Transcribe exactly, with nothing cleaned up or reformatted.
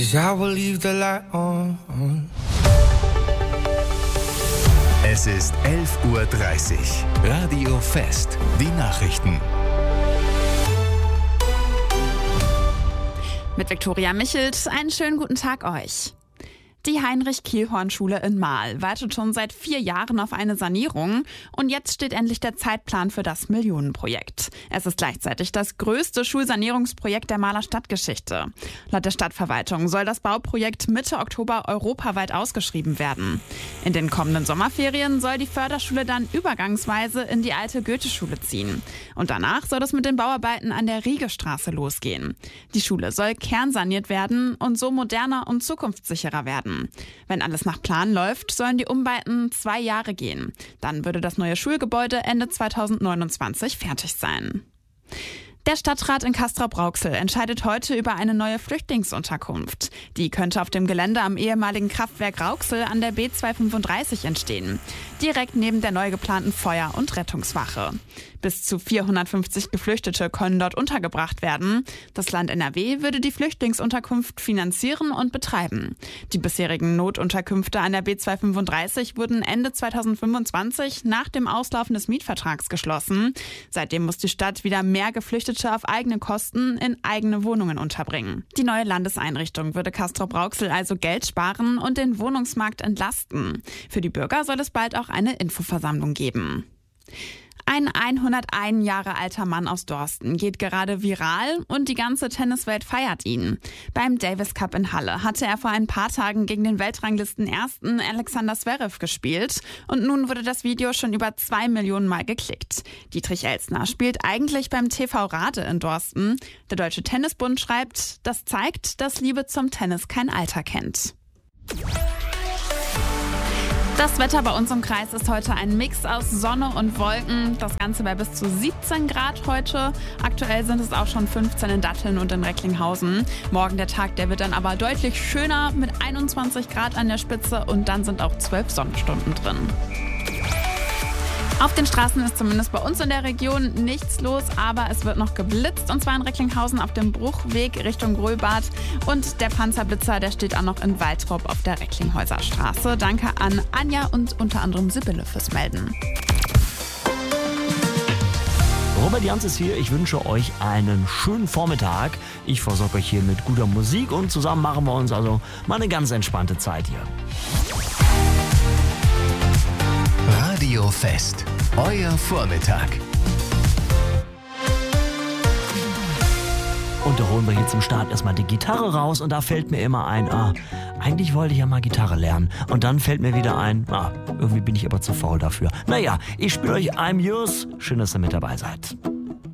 'cause I will leave the light on. Es ist elf Uhr dreißig. Radio Fest. Die Nachrichten. Mit Viktoria Michelt, einen schönen guten Tag euch. Die Heinrich-Kielhorn-Schule in Marl wartet schon seit vier Jahren auf eine Sanierung und jetzt steht endlich der Zeitplan für das Millionenprojekt. Es ist gleichzeitig das größte Schulsanierungsprojekt der Marler Stadtgeschichte. Laut der Stadtverwaltung soll das Bauprojekt Mitte Oktober europaweit ausgeschrieben werden. In den kommenden Sommerferien soll die Förderschule dann übergangsweise in die alte Goetheschule ziehen. Und danach soll es mit den Bauarbeiten an der Riegestraße losgehen. Die Schule soll kernsaniert werden und so moderner und zukunftssicherer werden. Wenn alles nach Plan läuft, sollen die Umbauten zwei Jahre gehen. Dann würde das neue Schulgebäude Ende zweitausendneunundzwanzig fertig sein. Der Stadtrat in Castrop-Rauxel entscheidet heute über eine neue Flüchtlingsunterkunft. Die könnte auf dem Gelände am ehemaligen Kraftwerk Rauxel an der B zweihundertfünfunddreißig entstehen. Direkt neben der neu geplanten Feuer- und Rettungswache. Bis zu vierhundertfünfzig Geflüchtete können dort untergebracht werden. Das Land N R W würde die Flüchtlingsunterkunft finanzieren und betreiben. Die bisherigen Notunterkünfte an der B zweihundertfünfunddreißig wurden Ende zweitausendfünfundzwanzig nach dem Auslaufen des Mietvertrags geschlossen. Seitdem muss die Stadt wieder mehr Geflüchtete auf eigene Kosten in eigene Wohnungen unterbringen. Die neue Landeseinrichtung würde Castrop-Rauxel also Geld sparen und den Wohnungsmarkt entlasten. Für die Bürger soll es bald auch eine Infoversammlung geben. Ein hunderteins Jahre alter Mann aus Dorsten geht gerade viral und die ganze Tenniswelt feiert ihn. Beim Davis Cup in Halle hatte er vor ein paar Tagen gegen den Weltranglisten-Ersten Alexander Zverev gespielt und nun wurde das Video schon über zwei Millionen Mal geklickt. Dietrich Elsner spielt eigentlich beim T V Rade in Dorsten. Der Deutsche Tennisbund schreibt, das zeigt, dass Liebe zum Tennis kein Alter kennt. Das Wetter bei uns im Kreis ist heute ein Mix aus Sonne und Wolken. Das Ganze bei bis zu siebzehn Grad heute. Aktuell sind es auch schon fünfzehn in Datteln und in Recklinghausen. Morgen der Tag, der wird dann aber deutlich schöner mit einundzwanzig Grad an der Spitze und dann sind auch zwölf Sonnenstunden drin. Auf den Straßen ist zumindest bei uns in der Region nichts los, aber es wird noch geblitzt und zwar in Recklinghausen auf dem Bruchweg Richtung Grölbad und der Panzerblitzer, der steht auch noch in Waltrop auf der Recklinghäuser Straße. Danke an Anja und unter anderem Sibylle fürs Melden. Robert Jans ist hier. Ich wünsche euch einen schönen Vormittag. Ich versorge euch hier mit guter Musik und zusammen machen wir uns also mal eine ganz entspannte Zeit hier. Radio Fest. Euer Vormittag. Und da holen wir hier zum Start erstmal die Gitarre raus und da fällt mir immer ein, ah, eigentlich wollte ich ja mal Gitarre lernen. Und dann fällt mir wieder ein, ah, irgendwie bin ich aber zu faul dafür. Naja, ich spiele euch I'm Yours. Schön, dass ihr mit dabei seid.